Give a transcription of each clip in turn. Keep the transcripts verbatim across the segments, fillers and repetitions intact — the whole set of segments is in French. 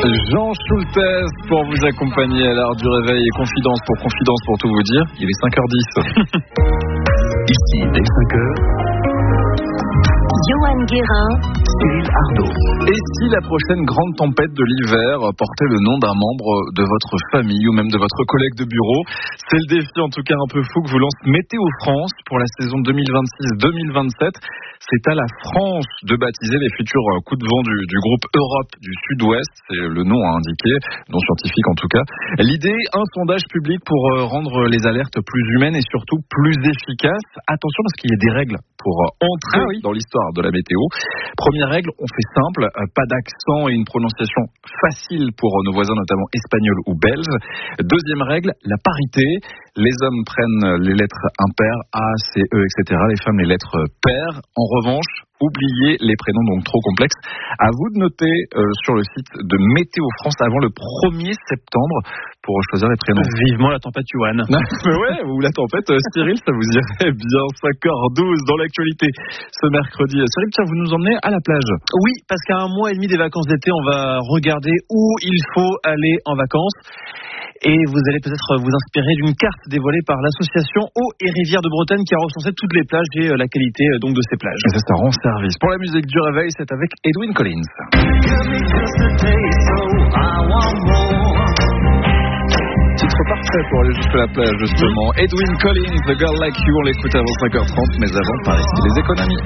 Jean Schultes pour vous accompagner à l'heure du réveil et confidence pour confidence pour tout vous dire, il est cinq heures dix. Ici, dès cinq heures, Johan Guérin, Cyril Ardo. Et si la prochaine grande tempête de l'hiver portait le nom d'un membre de votre famille ou même de votre collègue de bureau? C'est le défi en tout cas un peu fou que vous lance Météo France pour la saison deux mille vingt-six deux mille vingt-sept. C'est à la France de baptiser les futurs coups de vent du, du groupe Europe du Sud-Ouest. C'est le nom à indiquer, nom scientifique en tout cas. L'idée, un sondage public pour rendre les alertes plus humaines et surtout plus efficaces. Attention parce qu'il y a des règles pour entrer ah oui. dans l'histoire de la météo. Première règle, on fait simple, pas d'accent et une prononciation facile pour nos voisins notamment espagnols ou belges. Deuxième règle, la parité. Les hommes prennent les lettres impaires, A, C, E, et cetera. Les femmes les lettres paires. En revanche, oubliez les prénoms donc trop complexes. À vous de noter euh, sur le site de Météo France avant le premier septembre pour choisir les prénoms. Vivement la tempête Johan. Mais ouais, ou la tempête euh, Cyril, ça vous irait bien. cinq heures douze dans l'actualité ce mercredi. Cyril, tiens, vous nous emmenez à la plage. Oui, parce qu'à un mois et demi des vacances d'été, on va regarder où il faut aller en vacances. Et vous allez peut-être vous inspirer d'une carte dévoilée par l'association Eau et Rivières de Bretagne qui a recensé toutes les plages et la qualité donc de ces plages. Et ça, ça rend service. Pour la musique du réveil, c'est avec Edwin Collins. Titre parfait pour aller jusqu'à la plage, justement. Mmh. Edwin Collins, The Girl Like You, on l'écoute avant cinq heures trente, mais avant, par ici, les économies.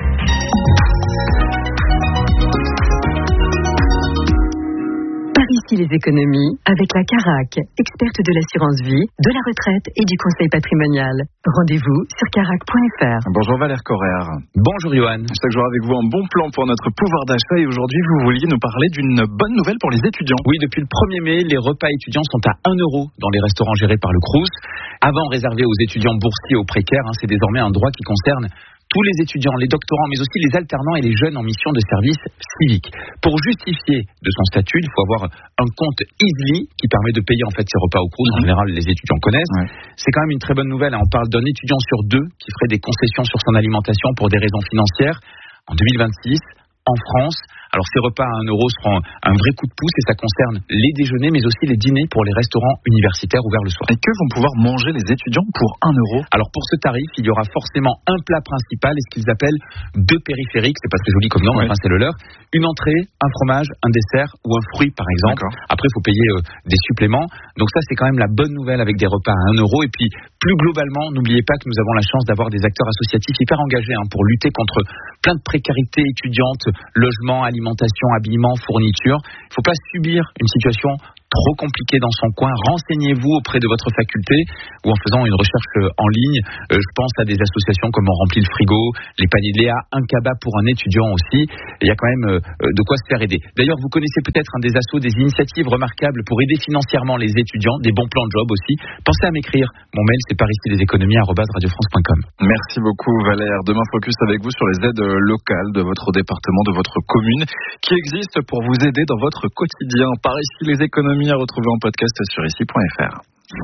Ici les économies avec la Carac, experte de l'assurance vie, de la retraite et du conseil patrimonial. Rendez-vous sur carac point f r. Bonjour Valère Correa. Bonjour Johan. Chaque jour avec vous un bon plan pour notre pouvoir d'achat et aujourd'hui vous vouliez nous parler d'une bonne nouvelle pour les étudiants. Oui, depuis le premier mai, les repas étudiants sont à un euro dans les restaurants gérés par le Crous. Avant réservé aux étudiants boursiers ou précaires, hein, c'est désormais un droit qui concerne tous les étudiants, les doctorants, mais aussi les alternants et les jeunes en mission de service civique. Pour justifier de son statut, il faut avoir un compte Easly qui permet de payer en fait ses repas au Crous. Mmh. En général, les étudiants connaissent. Ouais. C'est quand même une très bonne nouvelle. On parle d'un étudiant sur deux qui ferait des concessions sur son alimentation pour des raisons financières en deux mille vingt-six en France. Alors ces repas à un euro seront un vrai coup de pouce et ça concerne les déjeuners mais aussi les dîners pour les restaurants universitaires ouverts le soir. Et que vont pouvoir manger les étudiants pour un euro? Alors pour ce tarif, il y aura forcément un plat principal et ce qu'ils appellent deux périphériques, c'est pas très joli comme nom, ouais. mais enfin c'est le leur. Une entrée, un fromage, un dessert ou un fruit par exemple. D'accord. Après il faut payer euh, des suppléments. Donc ça c'est quand même la bonne nouvelle avec des repas à un euro. Et puis plus globalement, n'oubliez pas que nous avons la chance d'avoir des acteurs associatifs hyper engagés hein, pour lutter contre plein de précarité étudiante, logement, alimentation, habillement, fourniture. Il ne faut pas subir une situation trop compliquée dans son coin. Renseignez-vous auprès de votre faculté ou en faisant une recherche en ligne. Euh, je pense à des associations comme On remplit le frigo, les paniers de Léa, un cabas pour un étudiant aussi. Il y a quand même euh, de quoi se faire aider. D'ailleurs, vous connaissez peut-être un des assos, des initiatives remarquables pour aider financièrement les étudiants, des bons plans de job aussi. Pensez à m'écrire. Mon mail, c'est par ici les économies arobase radio france point com. Merci beaucoup Valère. Demain, focus avec vous sur les aides locales de votre département, de votre commune, qui existent pour vous aider dans votre quotidien. Par ici les économies à retrouver en podcast sur ici point f r.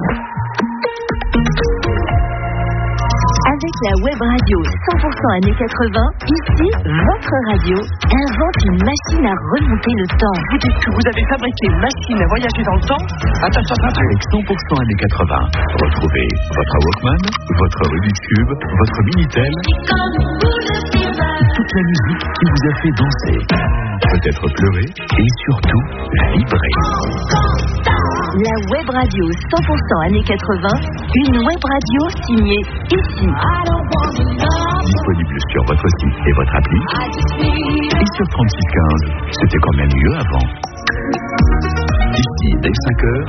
Avec la web radio cent pour cent années quatre-vingts, ici, votre radio invente une machine à remonter le temps. Vous dites que vous avez fabriqué une machine à voyager dans le temps? Attention, attention. Avec cent pour cent années quatre-vingts, retrouvez votre Walkman, votre Rubik's Cube, votre Minitel, toute la musique qui vous a fait danser, peut-être pleurer et surtout vibrer. La web radio cent pour cent années quatre-vingts, une web radio signée ici. Disponible sur votre site et votre appli. Et sur trente-six quinze, c'était quand même mieux avant. Ici, dès cinq heures.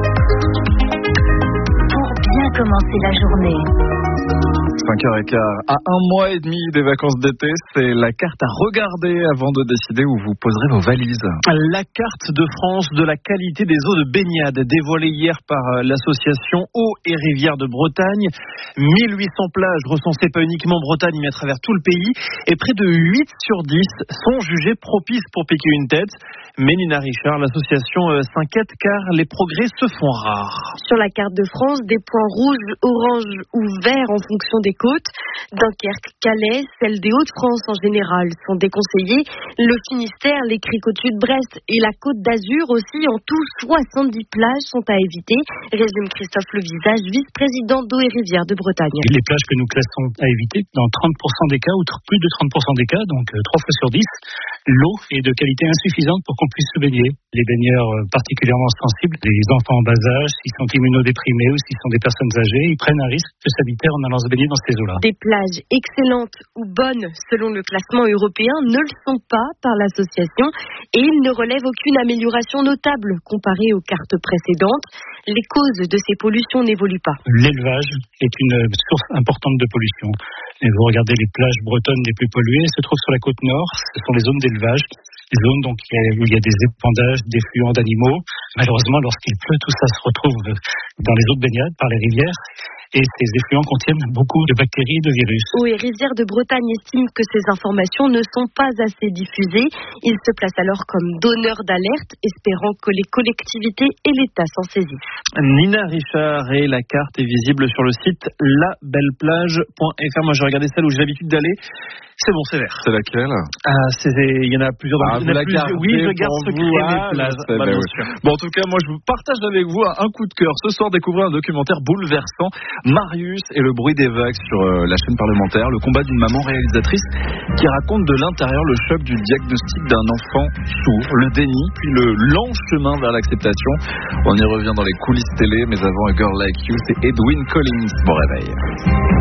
Pour bien commencer la journée. cinq heures quinze. À un mois et demi des vacances d'été, c'est la carte à regarder avant de décider où vous poserez vos valises. La carte de France de la qualité des eaux de baignade, dévoilée hier par l'association Eau et Rivières de Bretagne. mille huit cents plages recensées pas uniquement en Bretagne, mais à travers tout le pays. Et près de huit sur dix sont jugées propices pour piquer une tête. Mais Nina Richard, l'association s'inquiète car les progrès se font rares. Sur la carte de France, des points rouges, oranges ou verts en fonction des côtes. Dunkerque, Calais, celles des Hauts-de-France en général sont déconseillées. Le Finistère, les criques au-dessus de Brest et la Côte d'Azur aussi, en tout soixante-dix plages sont à éviter. Résume Christophe Levisage, vice-président d'Eau et Rivière de Bretagne. Les plages que nous classons à éviter, dans trente pour cent des cas, ou plus de trente pour cent des cas, donc trois fois sur dix, l'eau est de qualité insuffisante pour qu'on puisse se baigner. Les baigneurs particulièrement sensibles, les enfants en bas âge, s'ils sont immunodéprimés ou s'ils sont des personnes âgées, ils prennent un risque sanitaire en allant se baigner dans ces eaux-là. Des plages excellentes ou bonnes selon le classement européen ne le sont pas par l'association et ils ne relèvent aucune amélioration notable comparée aux cartes précédentes. Les causes de ces pollutions n'évoluent pas. L'élevage est une source importante de pollution. Et vous regardez les plages bretonnes les plus polluées, elles se trouvent sur la côte nord, ce sont les zones d'élevage. Des zones donc, où il y a des épandages, des fluents d'animaux. Malheureusement, lorsqu'il pleut, tout ça se retrouve dans les eaux de baignade, par les rivières. Et ces effluents contiennent beaucoup de bactéries et de virus. Eau et Rivière de Bretagne estime que ces informations ne sont pas assez diffusées. Il se place alors comme donneur d'alerte, espérant que les collectivités et l'État s'en saisissent. Nina Richard, et la carte est visible sur le site la belle plage point f r. Moi, j'ai regardé celle où j'ai l'habitude d'aller. C'est bon, c'est vert. C'est laquelle? Ah, c'est, il y en a plusieurs. Ah, il y en a la plusieurs. Oui, je garde secret ah, mes plages. Bah, bah, oui. Bon, en tout cas, moi, je vous partage avec vous un coup de cœur. Ce soir, découvrez un documentaire bouleversant, Marius et le bruit des vagues, sur euh, la chaîne parlementaire. Le combat d'une maman réalisatrice qui raconte de l'intérieur le choc du diagnostic d'un enfant sourd, le déni, puis le lent chemin vers l'acceptation. On y revient dans les coulisses télé, mais avant A Girl Like You, c'est Edwyn Collins. Bon réveil.